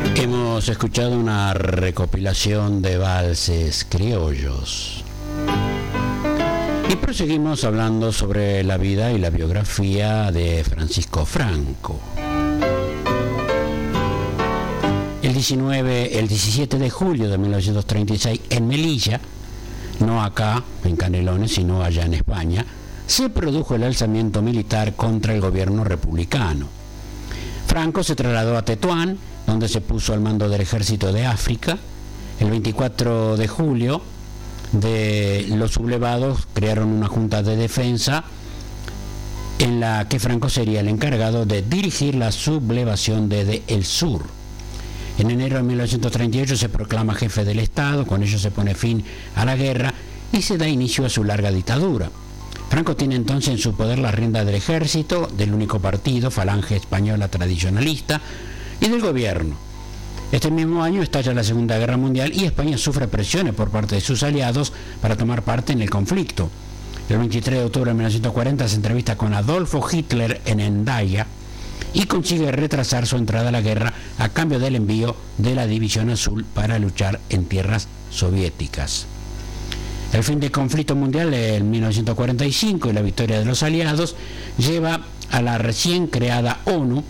Hemos escuchado una recopilación de valses criollos y proseguimos hablando sobre la vida y la biografía de Francisco Franco. El 17 de julio de 1936, en Melilla, no acá en Canelones, sino allá en España, se produjo el alzamiento militar contra el gobierno republicano. Franco se trasladó a Tetuán, donde se puso al mando del ejército de África. El 24 de julio, los sublevados crearon una junta de defensa en la que Franco sería el encargado de dirigir la sublevación desde el sur. En enero de 1938 se proclama jefe del Estado, con ello se pone fin a la guerra y se da inicio a su larga dictadura. Franco tiene entonces en su poder la rienda del ejército, del único partido, Falange Española Tradicionalista, y del gobierno. Este mismo año estalla la Segunda Guerra Mundial y España sufre presiones por parte de sus aliados para tomar parte en el conflicto. El 23 de octubre de 1940 se entrevista con Adolfo Hitler en Hendaya y consigue retrasar su entrada a la guerra a cambio del envío de la División Azul para luchar en tierras soviéticas. El fin del conflicto mundial en 1945 y la victoria de los aliados lleva a la recién creada ONU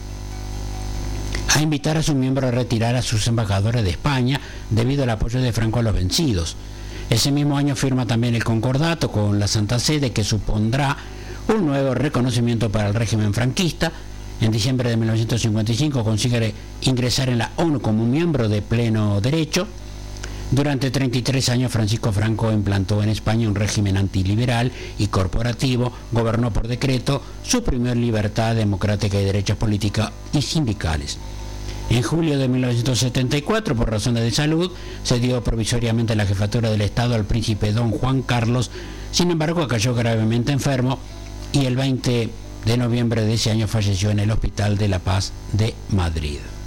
a invitar a sus miembros a retirar a sus embajadores de España debido al apoyo de Franco a los vencidos. Ese mismo año firma también el concordato con la Santa Sede, que supondrá un nuevo reconocimiento para el régimen franquista. En diciembre de 1955 consigue ingresar en la ONU como miembro de pleno derecho. Durante 33 años Francisco Franco implantó en España un régimen antiliberal y corporativo, gobernó por decreto, suprimió libertad democrática y derechos políticos y sindicales. En julio de 1974, por razones de salud, se dio provisoriamente la jefatura del Estado al príncipe don Juan Carlos. Sin embargo, cayó gravemente enfermo y el 20 de noviembre de ese año falleció en el Hospital de la Paz de Madrid.